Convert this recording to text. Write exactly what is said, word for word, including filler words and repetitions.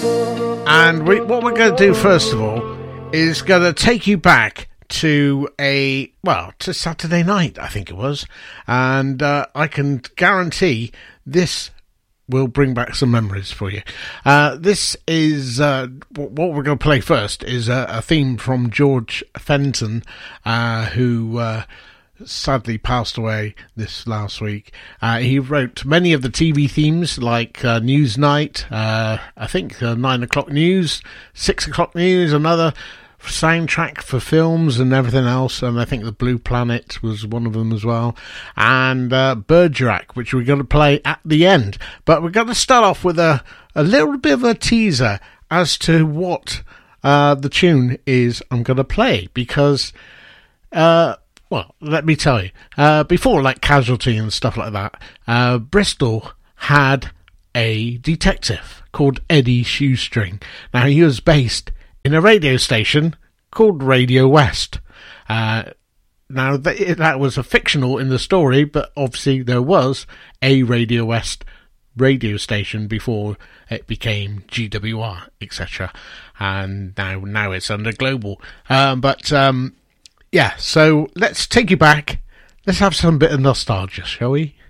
And we, what we're going to do first of all is going to take you back to a, well, to Saturday night, I think it was. And uh, I can guarantee this will bring back some memories for you. Uh, this is, uh, what we're going to play first is a, a theme from George Fenton, uh, who uh, sadly passed away this last week. Uh, he wrote many of the T V themes like uh, Newsnight, uh, I think uh, nine o'clock news, six o'clock news, another soundtrack for films and everything else, and I think the Blue Planet was one of them as well, and uh, Bergerac, which we're going to play at the end. But we're going to start off with a, a little bit of a teaser as to what uh, the tune is I'm going to play, because uh, well, let me tell you, uh, before like Casualty and stuff like that, uh, Bristol had a detective called Eddie Shoestring. Now, he was based in a radio station called Radio West. Uh, now, th- that was a fictional in the story, but obviously there was a Radio West radio station before it became G W R, et cetera. And now, now it's under Global. Um, but, um, yeah, so let's take you back. Let's have some bit of nostalgia, shall we?